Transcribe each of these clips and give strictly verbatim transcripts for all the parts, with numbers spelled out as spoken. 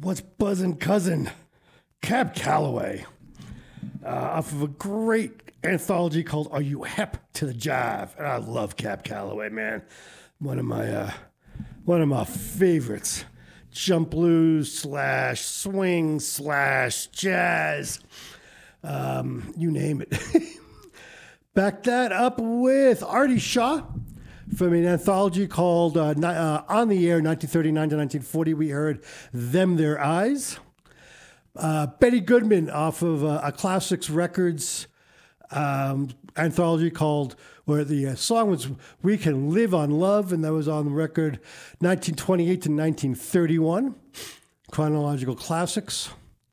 What's Buzzin' Cousin? Cab Calloway. Uh, off of a great anthology called Are You Hep to the Jive? And I love Cab Calloway, man. One of my uh, one of my favorites. Jump blues slash swing slash jazz. Um, you name it. Back that up with Artie Shaw from an anthology called uh, uh, On the Air, nineteen thirty-nine to nineteen forty. We heard Them Their Eyes. Uh, Betty Goodman off of uh, a Classics Records um, anthology called, where the uh, song was We Can Live on Love, and that was on the record nineteen twenty-eight to nineteen thirty-one. Chronological Classics.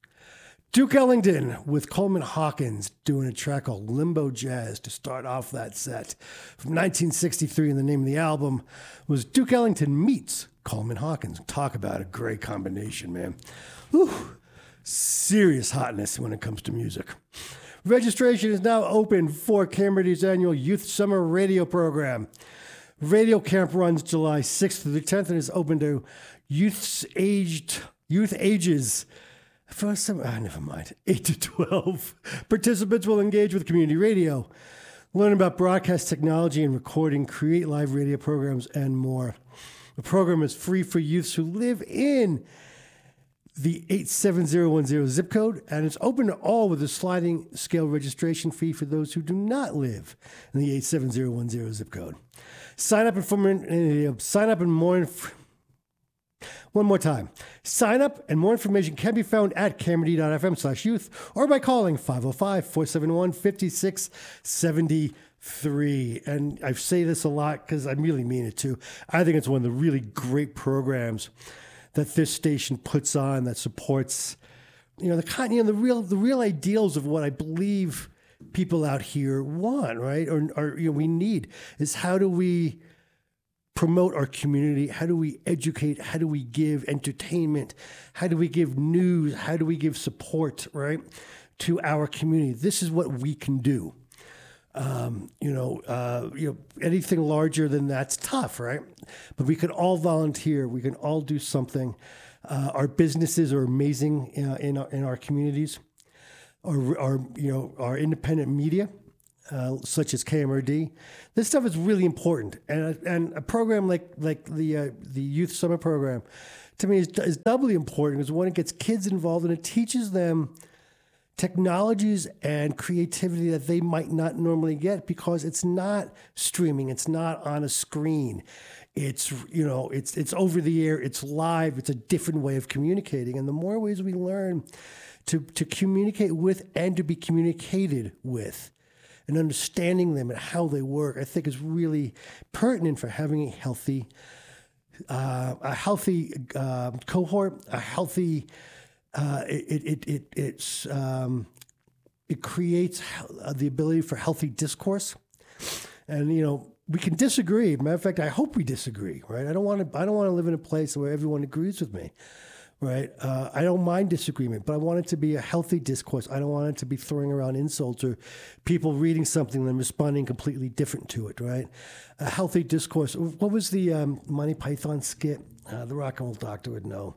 Duke Ellington with Coleman Hawkins doing a track called Limbo Jazz to start off that set. From nineteen sixty-three, and the name of the album was Duke Ellington Meets Coleman Hawkins. Talk about a great combination, man. Whew. Serious hotness when it comes to music. Registration is now open for Cameron's annual Youth Summer Radio program. Radio Camp runs July sixth through the tenth and is open to youths aged, youth ages for some, ah, never mind, eight to twelve. Participants will engage with community radio, learn about broadcast technology and recording, create live radio programs, and more. The program is free for youths who live in the eight seven zero one zero zip code, and it's open to all with a sliding scale registration fee for those who do not live in the eight seven zero one zero zip code. Sign up and for, uh, sign up and more. Inf- One more time. Sign up and more information can be found at camrd dot f m slash youth or by calling five oh five, four seven one, five six seven three. And I say this a lot because I really mean it too. I think it's one of the really great programs that this station puts on that supports, you know, the kind, you know, the real, the real ideals of what I believe people out here want, right? Or, or you know, we need is how do we promote our community? How do we educate? How do we give entertainment? How do we give news? How do we give support, right, to our community? This is what we can do. Um, you know, uh, you know, anything larger than that's tough, right? But we can all volunteer. We can all do something. Uh, our businesses are amazing uh, in our, in our communities. Our, our, you know, our independent media, uh, such as K M R D. This stuff is really important, and and a program like like the uh, the Youth Summer Program, to me, is, is doubly important because one, it gets kids involved and it teaches them technologies and creativity that they might not normally get because it's not streaming, it's not on a screen, it's, you know, it's it's over the air, it's live, it's a different way of communicating. And the more ways we learn to to communicate with and to be communicated with and understanding them and how they work, I think is really pertinent for having a healthy uh, a healthy uh, cohort, a healthy Uh, it it it it's um, it creates the ability for healthy discourse, and you know we can disagree. Matter of fact, I hope we disagree. Right? I don't want to. I don't want to live in a place where everyone agrees with me. Right? Uh, I don't mind disagreement, but I want it to be a healthy discourse. I don't want it to be throwing around insults or people reading something and responding completely different to it. Right? A healthy discourse. What was the um, Monty Python skit? Uh, the Rock and Roll Doctor would know.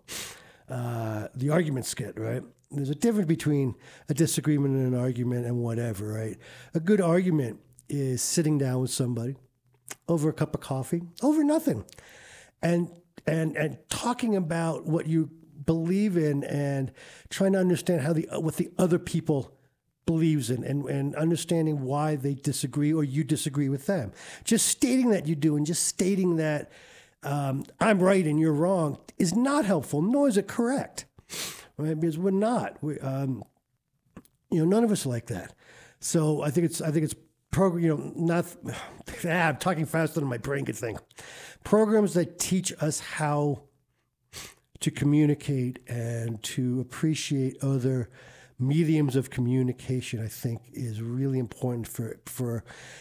Uh, the argument skit, right? There's a difference between a disagreement and an argument and whatever, right? A good argument is sitting down with somebody over a cup of coffee, over nothing, and and and talking about what you believe in and trying to understand how the what the other people believes in and, and understanding why they disagree or you disagree with them. Just stating that you do and just stating that Um, I'm right and you're wrong is not helpful, nor is it correct, right? Because we're not. We, um, you know, none of us are like that. So I think it's, I think it's program. You know, not. Ah, I'm talking faster than my brain could think. Programs that teach us how to communicate and to appreciate other mediums of communication, I think, is really important for for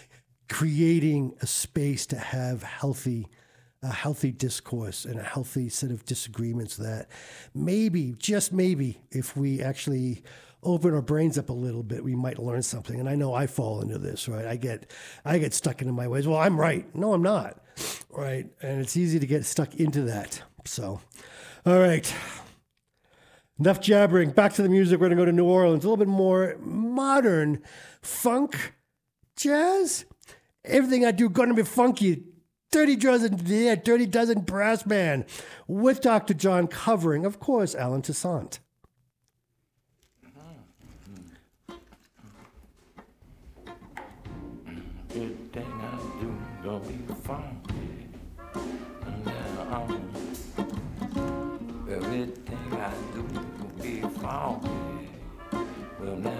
creating a space to have healthy. A healthy discourse and a healthy set of disagreements that maybe, just maybe, if we actually open our brains up a little bit, we might learn something. And I know I fall into this, right? I get, I get stuck into my ways. Well, I'm right. No, I'm not, right? And it's easy to get stuck into that. So, all right. Enough jabbering. Back to the music. We're going to go to New Orleans. A little bit more modern funk jazz. Everything I do going to be funky. Dirty Dozen, yeah, Dirty Dozen Brass Band with Doctor John covering, of course, Alan Toussaint. Everything I do gonna be funky. Everything I do gonna be funky. Well, now